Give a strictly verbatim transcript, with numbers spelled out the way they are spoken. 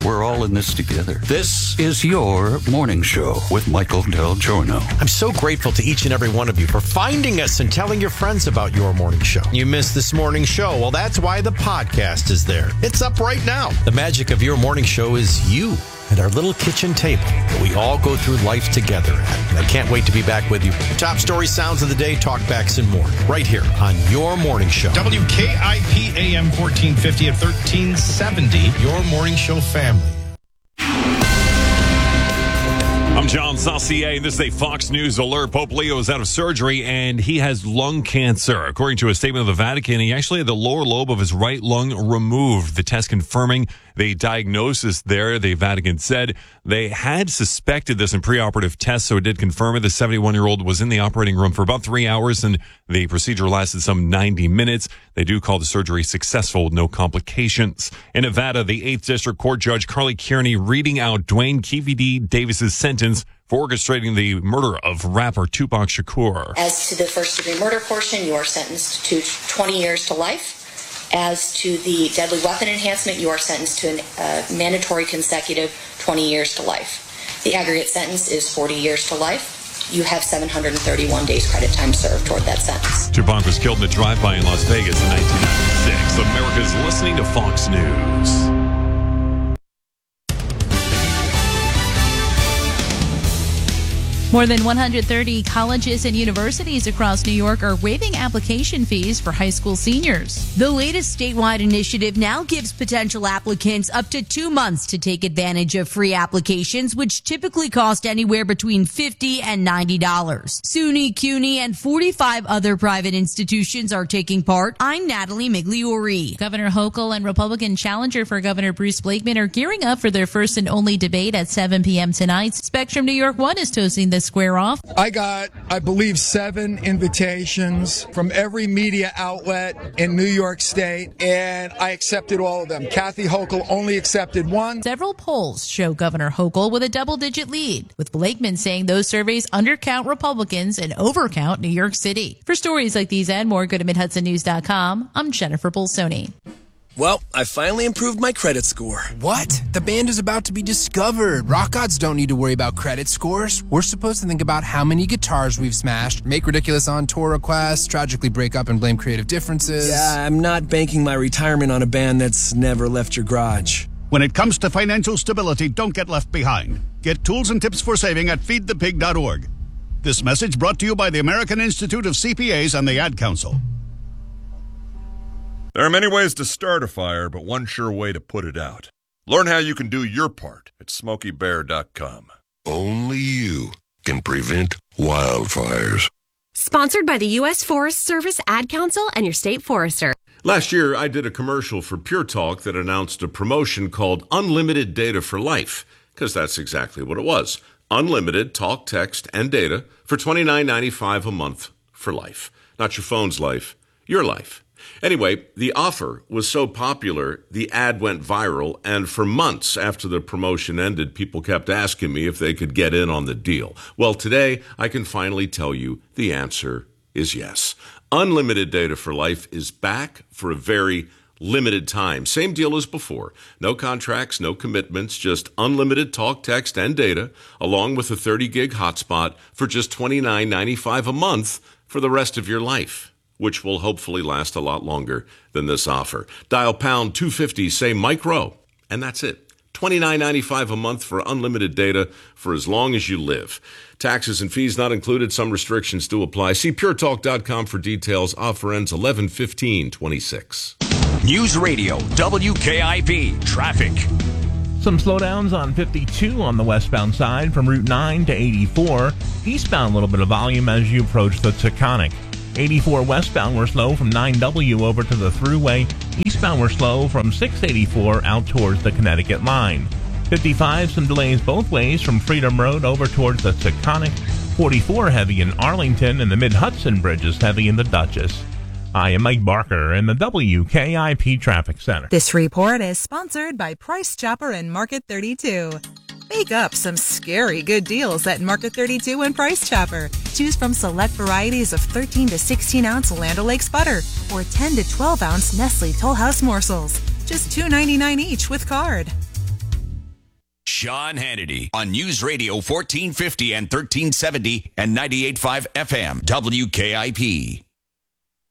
We're all in this together. This is your morning show with Michael Del Giorno. I'm so grateful to each and every one of you for finding us and telling your friends about your morning show. You missed this morning show. Well, that's why the podcast is there. It's up right now. The magic of your morning show is you and our little kitchen table that we all go through life together at. And I can't wait to be back with you. Top story, sounds of the day, talkbacks, and more. Right here on your morning show. W K I P A M fourteen fifty at thirteen seventy. Your morning show family. I'm John Saucier. This is a Fox News alert. Pope Leo is out of surgery and he has lung cancer. According to a statement of the Vatican, he actually had the lower lobe of his right lung removed. The test confirming the diagnosis there. The Vatican said they had suspected this in preoperative tests, so it did confirm it. The seventy-one-year-old was in the operating room for about three hours, and the procedure lasted some ninety minutes. They do call the surgery successful with no complications. In Nevada, the eighth District Court Judge Carly Kearney reading out Dwayne K V D Davis's sentence for orchestrating the murder of rapper Tupac Shakur. As to the first-degree murder portion, you are sentenced to twenty years to life. As to the deadly weapon enhancement, you are sentenced to a uh, mandatory consecutive twenty years to life. The aggregate sentence is forty years to life. You have seven hundred thirty-one days credit time served toward that sentence. Tupac was killed in a drive-by in Las Vegas in nineteen ninety-six. America's listening to Fox News. More than one hundred thirty colleges and universities across New York are waiving application fees for high school seniors. The latest statewide initiative now gives potential applicants up to two months to take advantage of free applications, which typically cost anywhere between fifty dollars and ninety dollars. SUNY, CUNY, and forty-five other private institutions are taking part. I'm Natalie Migliori. Governor Hochul and Republican challenger for Governor Bruce Blakeman are gearing up for their first and only debate at seven p.m. tonight. Spectrum New York one is toasting the square off. I got, I believe, seven invitations from every media outlet in New York State, and I accepted all of them. Kathy Hochul only accepted one. Several polls show Governor Hochul with a double-digit lead, with Blakeman saying those surveys undercount Republicans and overcount New York City. For stories like these and more, go to mid hudson news dot com. I'm Jennifer Bolsoni. Well, I finally improved my credit score. What? The band is about to be discovered. Rock gods don't need to worry about credit scores. We're supposed to think about how many guitars we've smashed, make ridiculous on-tour requests, tragically break up and blame creative differences. Yeah, I'm not banking my retirement on a band that's never left your garage. When it comes to financial stability, don't get left behind. Get tools and tips for saving at feed the pig dot org. This message brought to you by the American Institute of C P As and the Ad Council. There are many ways to start a fire, but one sure way to put it out. Learn how you can do your part at smokey bear dot com. Only you can prevent wildfires. Sponsored by the U S Forest Service, Ad Council, and your state forester. Last year, I did a commercial for Pure Talk that announced a promotion called Unlimited Data for Life, because that's exactly what it was. Unlimited talk, text, and data for twenty-nine ninety-five a month for life. Not your phone's life, your life. Anyway, the offer was so popular, the ad went viral, and for months after the promotion ended, people kept asking me if they could get in on the deal. Well, today, I can finally tell you the answer is yes. Unlimited Data for Life is back for a very limited time. Same deal as before. No contracts, no commitments, just unlimited talk, text, and data, along with a thirty gig hotspot for just twenty-nine ninety-five a month for the rest of your life, which will hopefully last a lot longer than this offer. Dial pound two fifty, say micro, and that's it. twenty-nine ninety-five a month for unlimited data for as long as you live. Taxes and fees not included. Some restrictions do apply. See pure talk dot com for details. Offer ends eleven fifteen twenty-six. News Radio, W K I P, traffic. Some slowdowns on fifty-two on the westbound side from Route nine to eighty-four. Eastbound, a little bit of volume as you approach the Taconic. eighty-four westbound, we're slow from nine W over to the Thruway. Eastbound, we're slow from six eighty-four out towards the Connecticut line. fifty-five, some delays both ways from Freedom Road over towards the Taconic. forty-four heavy in Arlington, and the Mid-Hudson Bridge is heavy in the Dutchess. I am Mike Barker in the W K I P Traffic Center. This report is sponsored by Price Chopper and Market thirty-two. Make up some scary good deals at Market thirty-two and Price Chopper. Choose from select varieties of thirteen to sixteen ounce Land O'Lakes butter or ten to twelve ounce Nestle Toll House morsels. Just two ninety-nine each with card. Sean Hannity on News Radio fourteen fifty and thirteen seventy and ninety-eight point five F M W K I P.